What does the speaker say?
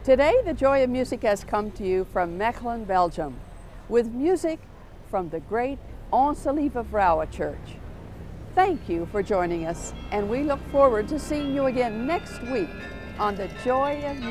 Today, the Joy of Music has come to you from Mechelen, Belgium, with music from the great Onze Lieve Vrouwen Church. Thank you for joining us, and we look forward to seeing you again next week on the Joy of Music.